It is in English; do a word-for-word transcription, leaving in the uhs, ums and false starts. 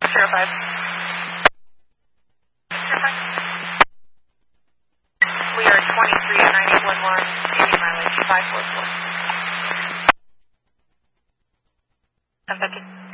zero five. We are twenty-three at nine eight one one, Indian mileage five four four. I'm